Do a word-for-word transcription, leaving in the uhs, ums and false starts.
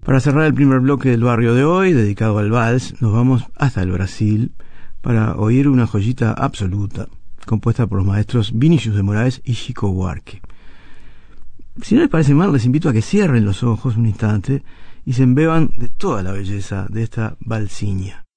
Para cerrar el primer bloque del barrio de hoy, dedicado al vals, nos vamos hasta el Brasil para oír una joyita absoluta, compuesta por los maestros Vinícius de Moraes y Chico Buarque. Si no les parece mal, les invito a que cierren los ojos un instante y se embeban de toda la belleza de esta valsiña.